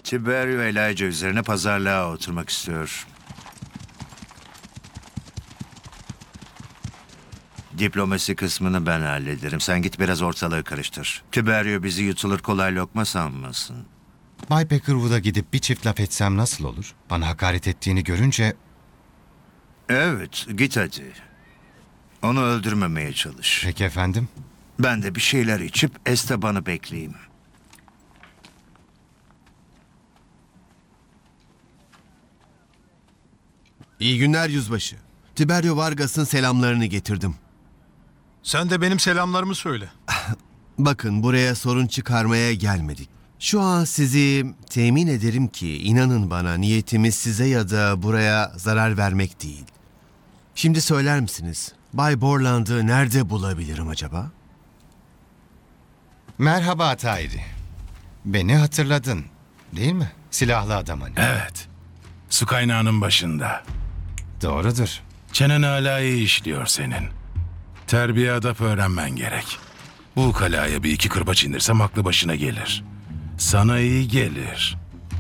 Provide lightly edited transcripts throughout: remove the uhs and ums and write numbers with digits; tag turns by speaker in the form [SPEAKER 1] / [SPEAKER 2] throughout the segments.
[SPEAKER 1] Tiberio Elijah üzerine pazarlığa oturmak istiyor. Diplomasi kısmını ben hallederim. Sen git biraz ortalığı karıştır. Tiberio bizi yutulur kolay lokma sanmasın.
[SPEAKER 2] Bay Beckerwood'a gidip bir çift laf etsem nasıl olur? Bana hakaret ettiğini görünce
[SPEAKER 1] Evet, git hadi. Onu öldürmemeye çalış.
[SPEAKER 2] peki efendim.
[SPEAKER 1] Ben de bir şeyler içip Esteban'ı bekleyeyim.
[SPEAKER 3] İyi günler yüzbaşı. Tiberio Vargas'ın selamlarını getirdim.
[SPEAKER 4] Sen de benim selamlarımı söyle.
[SPEAKER 3] Bakın buraya sorun çıkarmaya gelmedik. Şu an sizi temin ederim ki inanın bana niyetimiz size ya da buraya zarar vermek değil. Şimdi söyler misiniz? Bay Borland'ı nerede bulabilirim acaba?
[SPEAKER 2] Merhaba Tayri. Beni hatırladın, değil mi? Silahlı adam hani.
[SPEAKER 5] Evet. Su kaynağının başında.
[SPEAKER 2] Doğrudur.
[SPEAKER 5] Çenen hala iyi işliyor senin. Terbiye adap öğrenmen gerek. Bu ukalaya bir iki kırbaç indirsem aklı başına gelir. Sana iyi gelir.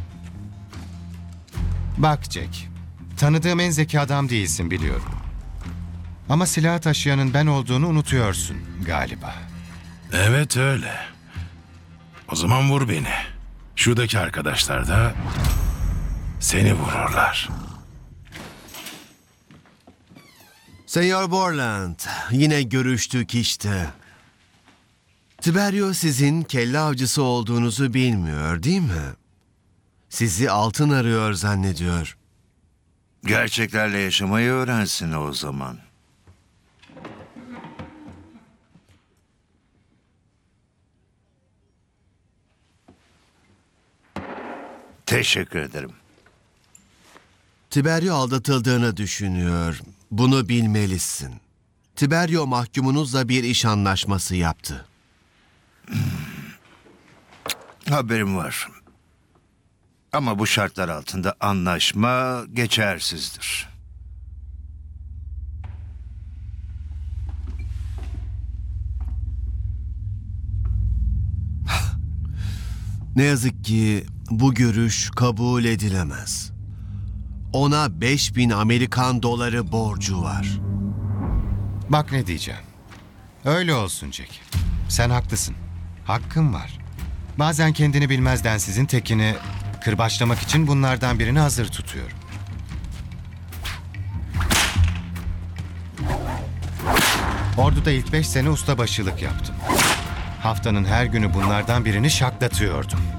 [SPEAKER 2] Bak Jack, tanıdığım en zeki adam değilsin biliyorum. Ama silah taşıyanın ben olduğunu unutuyorsun galiba.
[SPEAKER 5] Evet öyle. O zaman vur beni. Şuradaki arkadaşlar da seni vururlar.
[SPEAKER 3] Senyor Borland, yine görüştük işte. Tiberio sizin kelle avcısı olduğunuzu bilmiyor değil mi? Sizi altın arıyor zannediyor.
[SPEAKER 1] Gerçeklerle yaşamayı öğrensin o zaman. Teşekkür ederim.
[SPEAKER 3] Tiberio aldatıldığını düşünüyor. Bunu bilmelisin. Tiberio mahkumunuzla bir iş anlaşması yaptı.
[SPEAKER 1] Haberim var. Ama bu şartlar altında anlaşma geçersizdir.
[SPEAKER 3] Ne yazık ki bu görüş kabul edilemez. Ona 5.000 Amerikan doları borcu var.
[SPEAKER 2] Bak ne diyeceğim. Öyle olsun Jack. Sen haklısın. Hakkın var. Bazen kendini bilmez densizin tekini kırbaçlamak için bunlardan birini hazır tutuyorum. Ordu'da ilk 5 sene ustabaşılık yaptım. Haftanın her günü bunlardan birini şaklatıyordum.